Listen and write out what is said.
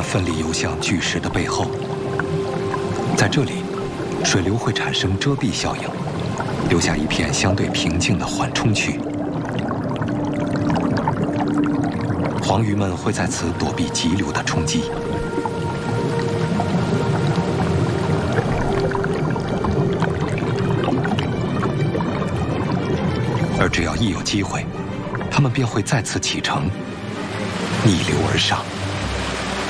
奋力游向巨石的背后。在这里，水流会产生遮蔽效应，留下一片相对平静的缓冲区。黄鱼们会在此躲避急流的冲击。而只要一有机会，它们便会再次启程，逆流而上。